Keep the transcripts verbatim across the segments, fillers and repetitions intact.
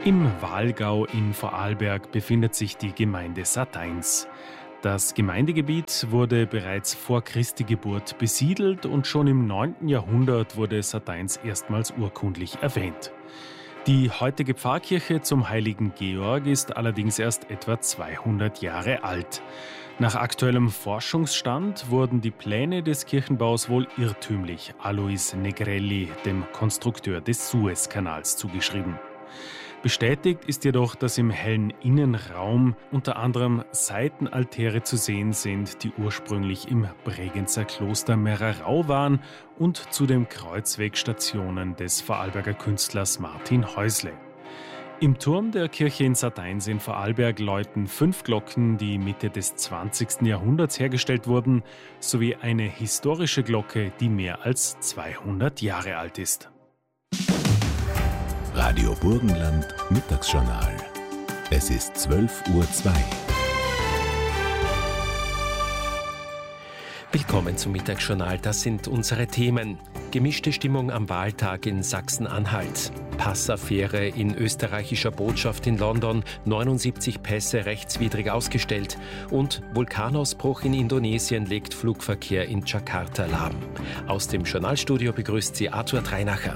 Im Walgau in Vorarlberg befindet sich die Gemeinde Sateins. Das Gemeindegebiet wurde bereits vor Christi Geburt besiedelt und schon im neunten Jahrhundert wurde Sateins erstmals urkundlich erwähnt. Die heutige Pfarrkirche zum heiligen Georg ist allerdings erst etwa zweihundert Jahre alt. Nach aktuellem Forschungsstand wurden die Pläne des Kirchenbaus wohl irrtümlich Alois Negrelli, dem Konstrukteur des Suezkanals, zugeschrieben. Bestätigt ist jedoch, dass im hellen Innenraum unter anderem Seitenaltäre zu sehen sind, die ursprünglich im Bregenzer Kloster Mererau waren und zudem Kreuzwegstationen des Vorarlberger Künstlers Martin Häusle. Im Turm der Kirche in Sateins in Vorarlberg läuten fünf Glocken, die Mitte des zwanzigsten Jahrhunderts hergestellt wurden, sowie eine historische Glocke, die mehr als zweihundert Jahre alt ist. Radio Burgenland Mittagsjournal. Es ist zwölf Uhr zwei. Willkommen zum Mittagsjournal. Das sind unsere Themen. Gemischte Stimmung am Wahltag in Sachsen-Anhalt. Passaffäre in österreichischer Botschaft in London. neunundsiebzig Pässe rechtswidrig ausgestellt. Und Vulkanausbruch in Indonesien legt Flugverkehr in Jakarta lahm. Aus dem Journalstudio begrüßt Sie Arthur Dreinacher.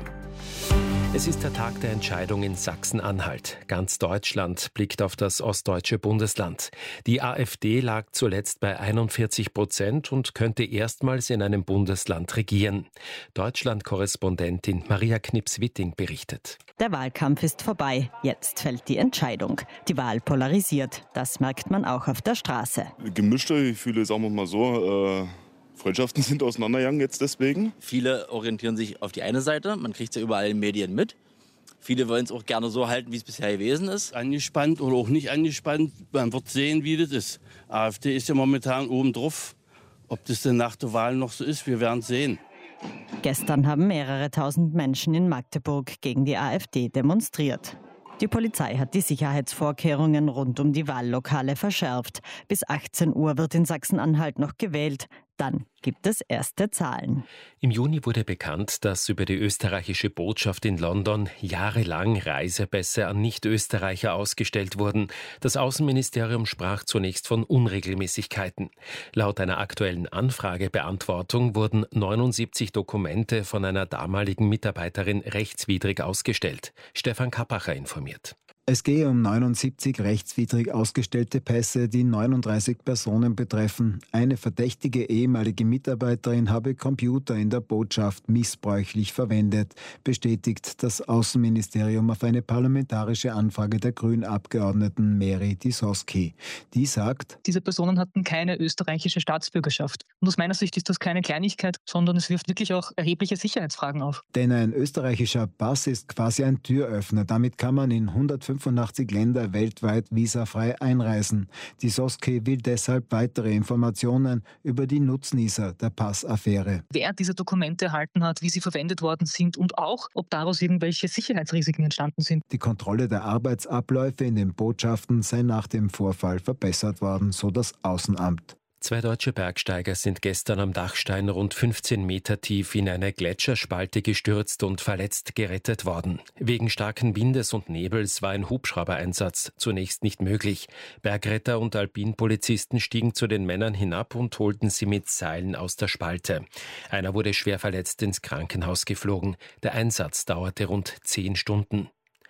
Es ist der Tag der Entscheidung in Sachsen-Anhalt. Ganz Deutschland blickt auf das ostdeutsche Bundesland. Die AfD lag zuletzt bei einundvierzig Prozent und könnte erstmals in einem Bundesland regieren. Deutschland-Korrespondentin Maria Knips-Witting berichtet. Der Wahlkampf ist vorbei. Jetzt fällt die Entscheidung. Die Wahl polarisiert. Das merkt man auch auf der Straße. Gemischte Gefühle, sagen wir mal so. Äh Freundschaften sind auseinandergegangen jetzt deswegen. Viele orientieren sich auf die eine Seite, man kriegt es ja überall in den Medien mit. Viele wollen es auch gerne so halten, wie es bisher gewesen ist. Angespannt oder auch nicht angespannt, man wird sehen, wie das ist. AfD ist ja momentan oben drauf. Ob das denn nach der Wahl noch so ist, wir werden es sehen. Gestern haben mehrere tausend Menschen in Magdeburg gegen die AfD demonstriert. Die Polizei hat die Sicherheitsvorkehrungen rund um die Wahllokale verschärft. Bis achtzehn Uhr wird in Sachsen-Anhalt noch gewählt. Dann gibt es erste Zahlen. Im Juni wurde bekannt, dass über die österreichische Botschaft in London jahrelang Reisepässe an Nicht-Österreicher ausgestellt wurden. Das Außenministerium sprach zunächst von Unregelmäßigkeiten. Laut einer aktuellen Anfragebeantwortung wurden neunundsiebzig Dokumente von einer damaligen Mitarbeiterin rechtswidrig ausgestellt. Stefan Kappacher informiert. Es gehe um neunundsiebzig rechtswidrig ausgestellte Pässe, die neununddreißig Personen betreffen. Eine verdächtige ehemalige Mitarbeiterin habe Computer in der Botschaft missbräuchlich verwendet, bestätigt das Außenministerium auf eine parlamentarische Anfrage der Grünen-Abgeordneten Meri Tisoski. Die sagt, diese Personen hatten keine österreichische Staatsbürgerschaft. Und aus meiner Sicht ist das keine Kleinigkeit, sondern es wirft wirklich auch erhebliche Sicherheitsfragen auf. Denn ein österreichischer Pass ist quasi ein Türöffner. Damit kann man in hundertfünfundachtzig Länder weltweit visafrei einreisen. Die Tisoski will deshalb weitere Informationen über die Nutznießer der Passaffäre. Wer diese Dokumente erhalten hat, wie sie verwendet worden sind und auch, ob daraus irgendwelche Sicherheitsrisiken entstanden sind. Die Kontrolle der Arbeitsabläufe in den Botschaften sei nach dem Vorfall verbessert worden, so das Außenamt. Zwei deutsche Bergsteiger sind gestern am Dachstein rund fünfzehn Meter tief in eine Gletscherspalte gestürzt und verletzt gerettet worden. Wegen starken Windes und Nebels war ein Hubschraubereinsatz zunächst nicht möglich. Bergretter und Alpinpolizisten stiegen zu den Männern hinab und holten sie mit Seilen aus der Spalte. Einer wurde schwer verletzt ins Krankenhaus geflogen. Der Einsatz dauerte rund zehn Stunden.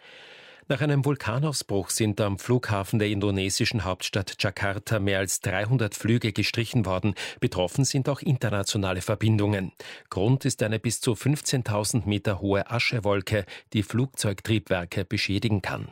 Nach einem Vulkanausbruch sind am Flughafen der indonesischen Hauptstadt Jakarta mehr als dreihundert Flüge gestrichen worden. Betroffen sind auch internationale Verbindungen. Grund ist eine bis zu fünfzehntausend Meter hohe Aschewolke, die Flugzeugtriebwerke beschädigen kann.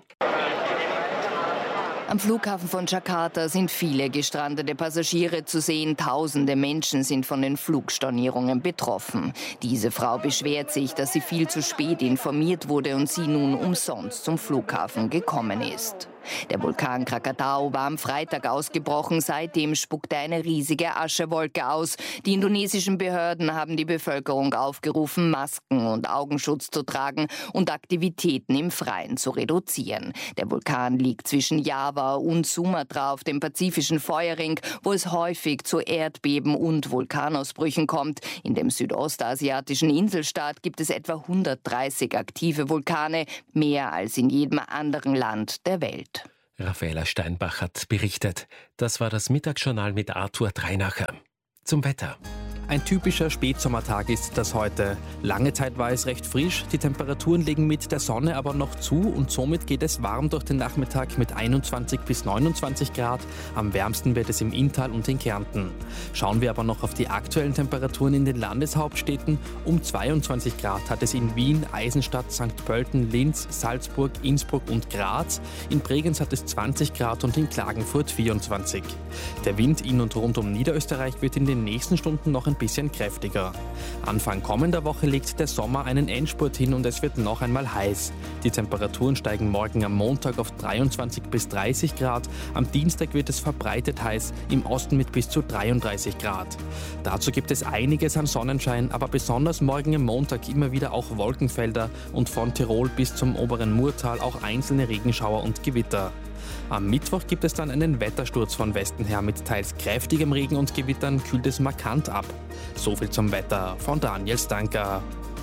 Am Flughafen von Jakarta sind viele gestrandete Passagiere zu sehen. Tausende Menschen sind von den Flugstornierungen betroffen. Diese Frau beschwert sich, dass sie viel zu spät informiert wurde und sie nun umsonst zum Flughafen gekommen ist. Der Vulkan Krakatau war am Freitag ausgebrochen. Seitdem spuckte eine riesige Aschewolke aus. Die indonesischen Behörden haben die Bevölkerung aufgerufen, Masken und Augenschutz zu tragen und Aktivitäten im Freien zu reduzieren. Der Vulkan liegt zwischen Java und Sumatra auf dem pazifischen Feuerring, wo es häufig zu Erdbeben und Vulkanausbrüchen kommt. In dem südostasiatischen Inselstaat gibt es etwa hundertdreißig aktive Vulkane, mehr als in jedem anderen Land der Welt. Raffaela Steinbach hat berichtet. Das war das Mittagsjournal mit Arthur Dreinacher. Zum Wetter. Ein typischer Spätsommertag ist das heute. Lange Zeit war es recht frisch, die Temperaturen legen mit der Sonne aber noch zu und somit geht es warm durch den Nachmittag mit einundzwanzig bis neunundzwanzig Grad. Am wärmsten wird es im Inntal und in Kärnten. Schauen wir aber noch auf die aktuellen Temperaturen in den Landeshauptstädten. Um zweiundzwanzig Grad hat es in Wien, Eisenstadt, Sankt Pölten, Linz, Salzburg, Innsbruck und Graz. In Bregenz hat es zwanzig Grad und in Klagenfurt vierundzwanzig. Der Wind in und rund um Niederösterreich wird in den nächsten Stunden noch ein bisschen kräftiger. Anfang kommender Woche legt der Sommer einen Endspurt hin und es wird noch einmal heiß. Die Temperaturen steigen morgen am Montag auf dreiundzwanzig bis dreißig Grad. Am Dienstag wird es verbreitet heiß, im Osten mit bis zu dreiunddreißig Grad. Dazu gibt es einiges an Sonnenschein, aber besonders morgen am Montag immer wieder auch Wolkenfelder und von Tirol bis zum oberen Murtal auch einzelne Regenschauer und Gewitter. Am Mittwoch gibt es dann einen Wettersturz von Westen her mit teils kräftigem Regen und Gewittern, kühlt es markant ab. So viel zum Wetter von Daniel Stanker.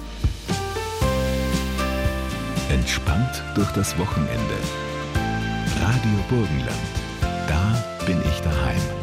Entspannt durch das Wochenende. Radio Burgenland. Da bin ich daheim.